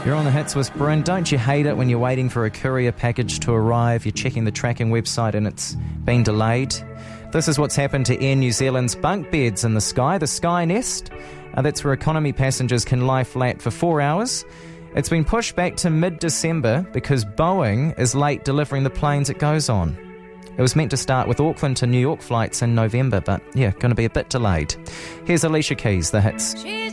You're on the Hits with Bryn. Don't you hate it when you're waiting for a courier package to arrive, you're checking the tracking website and it's been delayed? This is what's happened to Air New Zealand's bunk beds in the Sky Nest. That's where economy passengers can lie flat for 4 hours. It's been pushed back to mid-December because Boeing is late delivering the planes it goes on. It was meant to start with Auckland to New York flights in November, but going to be a bit delayed. Here's Alicia Keys, The Hits.